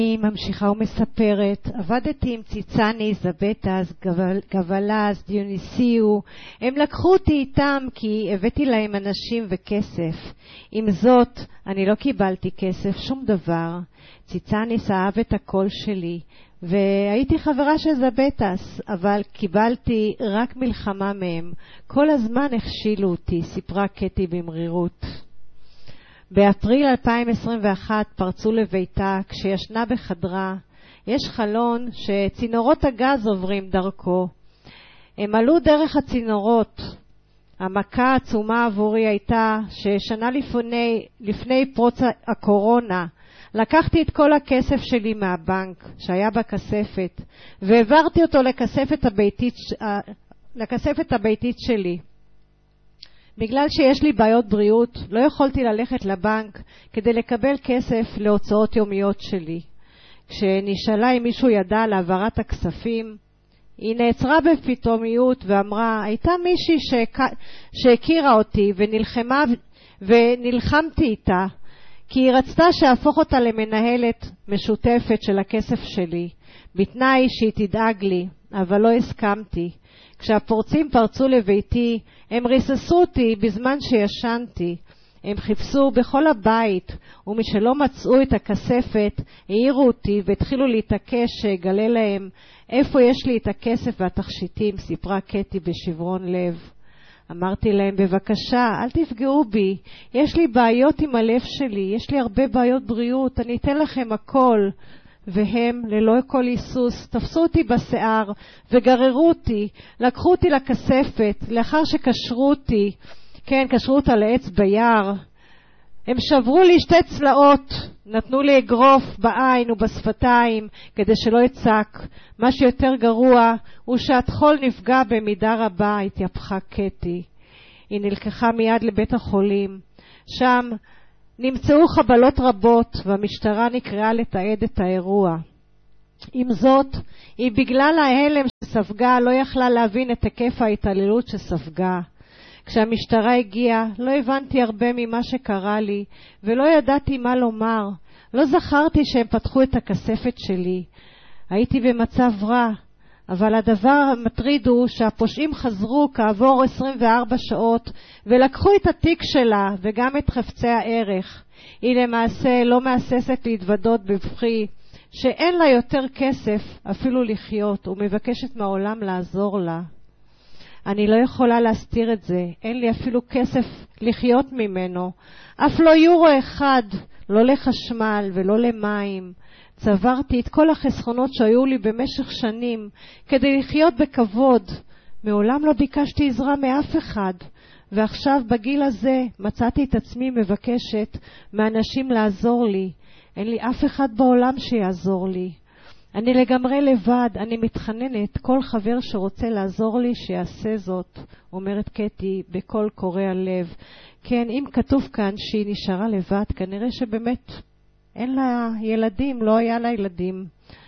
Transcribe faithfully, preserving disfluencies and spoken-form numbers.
היא ממשיכה ומספרת, עבדתי עם ציצני, זבטס, גבל, גבלס, דיוניסיו. הם לקחו אותי איתם כי הבאתי להם אנשים וכסף. עם זאת, אני לא קיבלתי כסף, שום דבר. ציצניס אהב את הקול שלי, והייתי חברה של זבטס, אבל קיבלתי רק מלחמה מהם. כל הזמן הכשילו אותי, סיפרה קטי במרירות. באפריל אלפיים עשרים ואחת פרצו לביתה כשישנה בחדרה. יש חלון שצינורות הגז עוברים דרכו. הם עלו דרך הצינורות. המכה העצומה עבורי הייתה ששנה לפני, לפני פרוץ הקורונה לקחתי את כל הכסף שלי מהבנק שהיה בכספת והעברתי אותו לכספת הביתית, לכספת הביתית שלי. בגלל שיש לי בעיות בריאות, לא יכולתי ללכת לבנק כדי לקבל כסף להוצאות יומיות שלי. כשנשאלה אם מישהו ידע על העברת הכספים, היא נעצרה בפתאומיות ואמרה, הייתה מישהי שהכירה אותי ונלחמה, ונלחמתי איתה, כי היא רצתה שהפוך אותה למנהלת משותפת של הכסף שלי, בתנאי שהיא תדאג לי, אבל לא הסכמתי. כשהפורצים פרצו לביתי, הם ריססו אותי בזמן שישנתי. הם חיפשו בכל הבית, ומשלא מצאו את הכספת, העירו אותי והתחילו להתעקש שיגלה להם איפה יש לי את הכסף והתכשיטים, סיפרה קטי בשברון לב. אמרתי להם, בבקשה, אל תפגעו בי, יש לי בעיות עם הלב שלי, יש לי הרבה בעיות בריאות, אני אתן לכם הכל. והם, ללא כל היסוס, תפסו אותי בשיער וגררו אותי, לקחו אותי לכספת, לאחר שקשרו אותי, כן, קשרו אותה לעץ ביער. הם שברו לי שתי צלעות, נתנו לי אגרוף בעין ובשפתיים כדי שלא יצק. מה שיותר גרוע הוא שהטחול נפגע במידה רבה, התייפחה קטי. היא נלקחה מיד לבית החולים. שם נמצאו חבלות רבות והמשטרה נקראה לתעד את האירוע. עם זאת, היא בגלל ההלם שספגה לא יכלה להבין את היקף ההתעללות שספגה. כשהמשטרה הגיעה, לא הבנתי הרבה ממה שקרה לי, ולא ידעתי מה לומר. לא זכרתי שהם פתחו את הכספת שלי. הייתי במצב רע, אבל הדבר המטריד הוא שהפושעים חזרו כעבור עשרים וארבע שעות, ולקחו את התיק שלה וגם את חפצי הערך. היא למעשה לא מהססת להתוודות בבכי, שאין לה יותר כסף אפילו לחיות, ומבקשת מהעולם לעזור לה. אני לא יכולה להסתיר את זה, אין לי אפילו כסף לחיות ממנו, אף לא יורו אחד, לא לחשמל ולא למים. צברתי את כל החסכונות שהיו לי במשך שנים כדי לחיות בכבוד. מעולם לא ביקשתי עזרה מאף אחד, ועכשיו בגיל הזה מצאתי את עצמי מבקשת מאנשים לעזור לי. אין לי אף אחד בעולם שיעזור לי. אני לגמרי לבד, אני מתחננת, כל חבר שרוצה לעזור לי שיעשה זאת, אומרת קטי בקול קורע לב. כן, אם כתוב כאן שהיא נשארה לבד, כנראה שבאמת אין לה ילדים, לא היה לה ילדים.